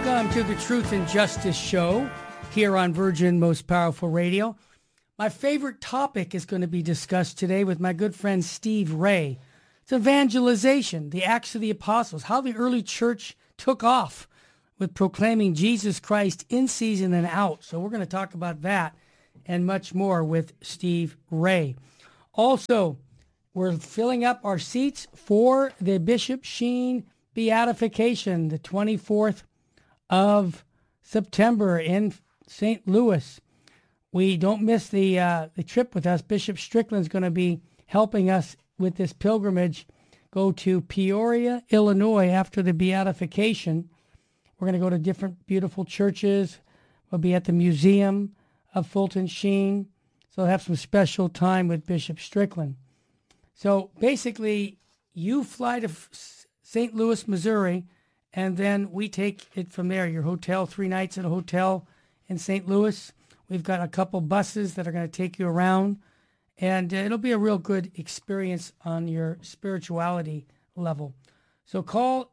Welcome to the Truth and Justice Show here on Virgin Most Powerful Radio. My favorite topic is going to be discussed today with my good friend Steve Ray. It's evangelization, the Acts of the Apostles, how the early church took off with proclaiming Jesus Christ in season and out. So we're going to talk about that and much more with Steve Ray. Also, we're filling up our seats for the Bishop Sheen beatification, the 24th of September in St. Louis. We don't miss the trip with us. Bishop Strickland's going to be helping us with this pilgrimage. Go to Peoria, Illinois after the beatification. We're going to go to different beautiful churches. We'll be at the Museum of Fulton Sheen. So we'll have some special time with Bishop Strickland. So basically, you fly to St. Louis, Missouri, and then we take it from there. Your hotel, 3 nights at a hotel in St. Louis. We've got a couple buses that are going to take you around, and it'll be a real good experience on your spirituality level. So call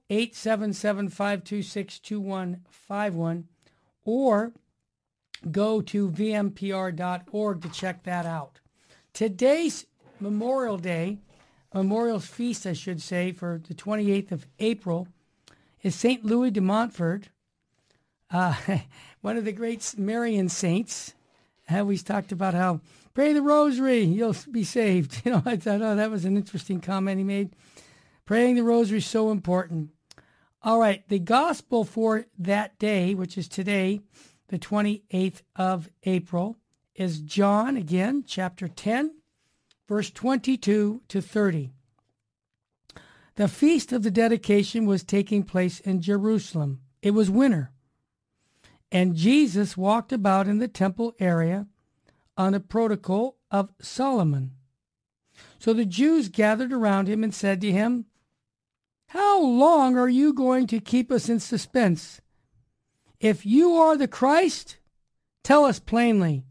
877-526-2151 or go to vmpr.org to check that out. Today's Memorial Feast, I should say, for the 28th of April is St. Louis de Montfort, one of the great Marian saints. We've talked about how pray the rosary, you'll be saved. I thought, that was an interesting comment he made. Praying the rosary is so important. All right, the gospel for that day, which is today, the 28th of April, is John, again, chapter 10, verse 22 to 30. The feast of the dedication was taking place in Jerusalem. It was winter, and Jesus walked about in the temple area on the protocol of Solomon. So the Jews gathered around him and said to him, "How long are you going to keep us in suspense? If you are the Christ, tell us plainly."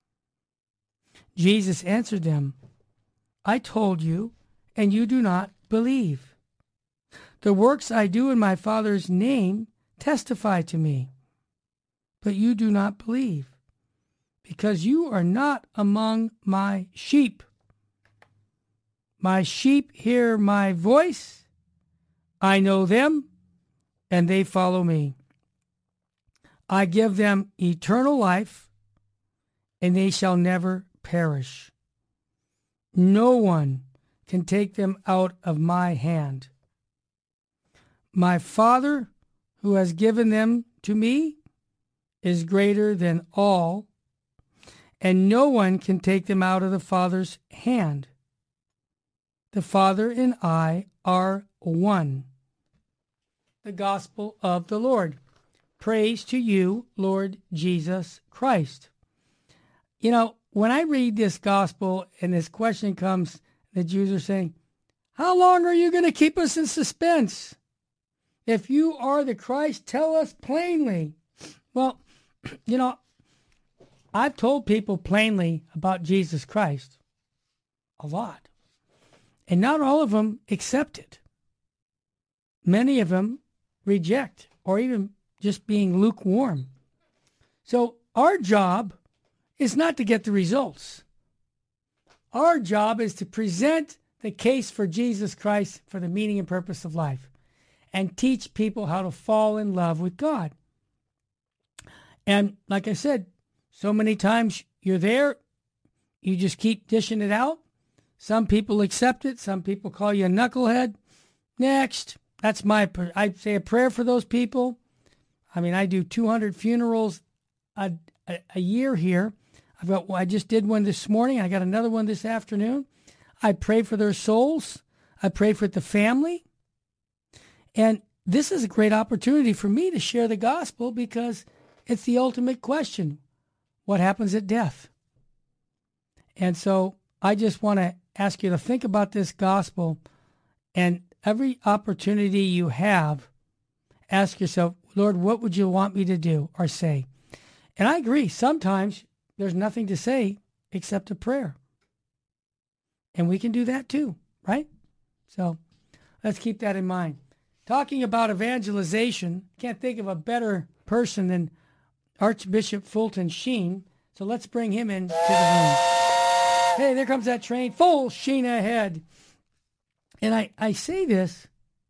Jesus answered them, "I told you, and you do not believe. The works I do in my Father's name testify to me, but you do not believe, because you are not among my sheep. My sheep hear my voice. I know them, and they follow me. I give them eternal life, and they shall never perish. No one can take them out of my hand. My Father, who has given them to me, is greater than all, and no one can take them out of the Father's hand. The Father and I are one." The Gospel of the Lord. Praise to you, Lord Jesus Christ. When I read this gospel and this question comes, the Jews are saying, "How long are you going to keep us in suspense? If you are the Christ, tell us plainly." Well, I've told people plainly about Jesus Christ a lot, and not all of them accept it. Many of them reject, or even just being lukewarm. So our job is not to get the results. Our job is to present the case for Jesus Christ for the meaning and purpose of life and teach people how to fall in love with God. And like I said, so many times you're there, you just keep dishing it out. Some people accept it. Some people call you a knucklehead. Next. I say a prayer for those people. I do 200 funerals a year here. I just did one this morning. I got another one this afternoon. I pray for their souls. I pray for the family. And this is a great opportunity for me to share the gospel because it's the ultimate question. What happens at death? And so I just want to ask you to think about this gospel, and every opportunity you have, ask yourself, "Lord, what would you want me to do or say?" And I agree. Sometimes there's nothing to say except a prayer. And we can do that too, right? So let's keep that in mind. talking about evangelization. Can't think of a better person than Archbishop Fulton Sheen. So let's bring him into the room. Hey, there comes that train, full sheen ahead. And I say this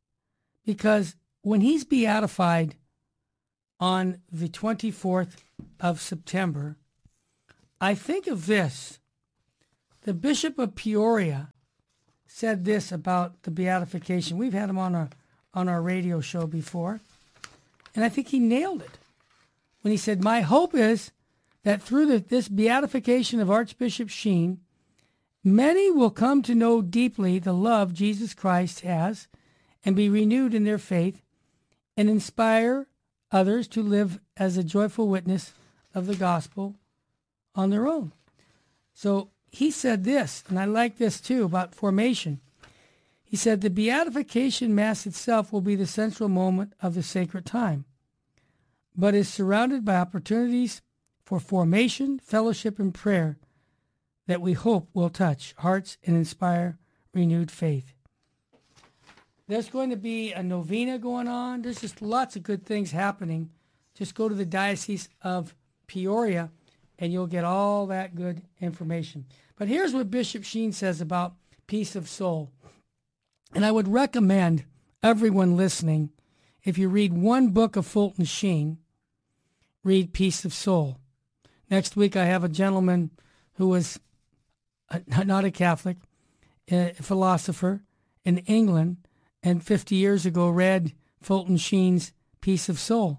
because when he's beatified on the 24th of September, I think of this. The Bishop of Peoria said this about the beatification. We've had him on our radio show before, and I think he nailed it when he said, "My hope is that through this beatification of Archbishop Sheen, many will come to know deeply the love Jesus Christ has and be renewed in their faith and inspire others to live as a joyful witness of the gospel on their own." So he said this, and I like this too, about formation. He said, "The beatification mass itself will be the central moment of the sacred time, but is surrounded by opportunities for formation, fellowship, and prayer that we hope will touch hearts and inspire renewed faith." There's going to be a novena going on. There's just lots of good things happening. Just go to the Diocese of Peoria, and you'll get all that good information. But here's what Bishop Sheen says about peace of soul. And I would recommend everyone listening, if you read one book of Fulton Sheen, read Peace of Soul. Next week I have a gentleman who was not a Catholic, a philosopher in England, and 50 years ago read Fulton Sheen's Peace of Soul.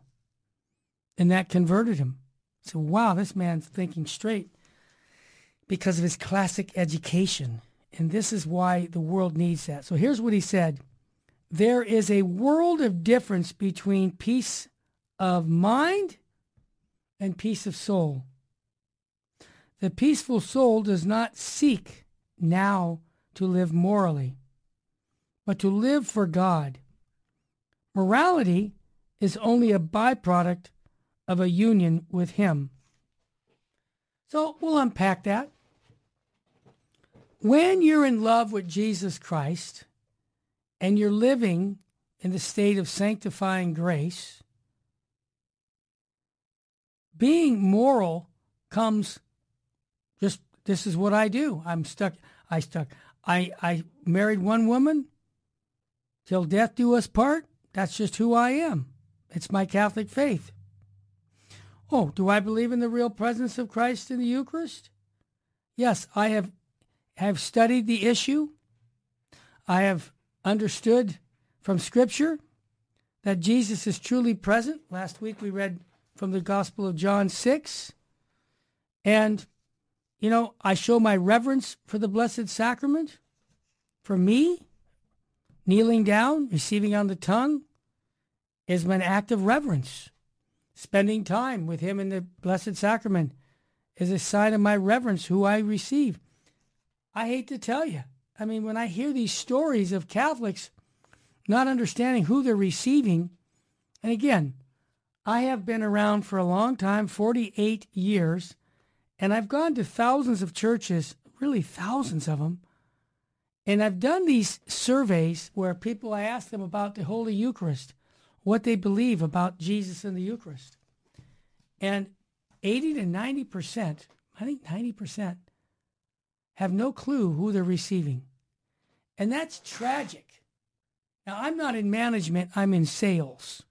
And that converted him. So, wow, this man's thinking straight because of his classic education. And this is why the world needs that. So here's what he said. "There is a world of difference between peace of mind and peace of soul. The peaceful soul does not seek now to live morally, but to live for God. Morality is only a byproduct of a union with Him." So we'll unpack that. When you're in love with Jesus Christ and you're living in the state of sanctifying grace, being moral comes just, this is what I do. I married one woman till death do us part. That's just who I am. It's my Catholic faith. Oh, do I believe in the real presence of Christ in the Eucharist? Yes, I have studied the issue. I have understood from Scripture that Jesus is truly present. Last week we read from the Gospel of John 6. And, I show my reverence for the Blessed Sacrament. For me, kneeling down, receiving on the tongue, is an act of reverence. Spending time with Him in the Blessed Sacrament is a sign of my reverence, who I receive. I hate to tell you, when I hear these stories of Catholics not understanding who they're receiving, and again, I have been around for a long time, 48 years, and I've gone to thousands of churches, really thousands of them, and I've done these surveys where I ask them about the Holy Eucharist, what they believe about Jesus and the Eucharist. And 80 to 90%, I think 90%, have no clue who they're receiving. And that's tragic. Now, I'm not in management, I'm in sales.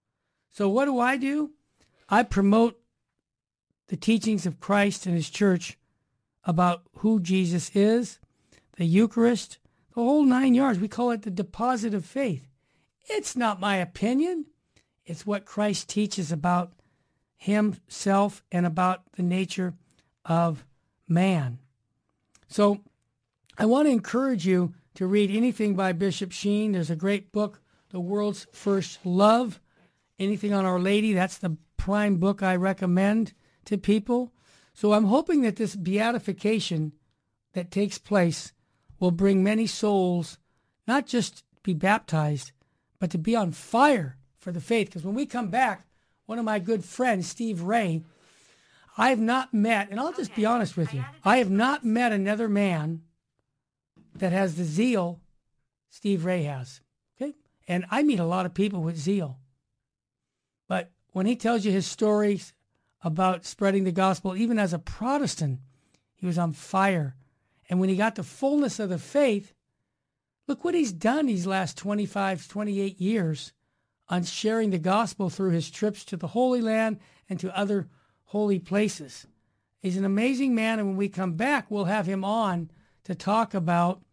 So what do? I promote the teachings of Christ and His church about who Jesus is, the Eucharist, the whole 9 yards. We call it the deposit of faith. It's not my opinion. It's what Christ teaches about Himself and about the nature of man. So I want to encourage you to read anything by Bishop Sheen. There's a great book, The World's First Love. Anything on Our Lady, that's the prime book I recommend to people. So I'm hoping that this beatification that takes place will bring many souls, not just be baptized, but to be on fire for the faith. Because when we come back, one of my good friends, Steve Ray, I have not met, and I'll just be honest with you, I have not met another man that has the zeal Steve Ray has. Okay? And I meet a lot of people with zeal. But when he tells you his stories about spreading the gospel, even as a Protestant, he was on fire. And when he got the fullness of the faith, look what he's done these last 25, 28 years on sharing the gospel through his trips to the Holy Land and to other holy places. He's an amazing man, and when we come back, we'll have him on to talk about